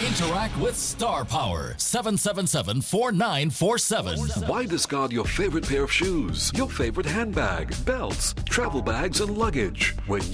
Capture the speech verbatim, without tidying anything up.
Interact with Star Power. seven seven seven, four nine four seven. Why discard your favorite pair of shoes, your favorite handbag, belts, travel bags, and luggage when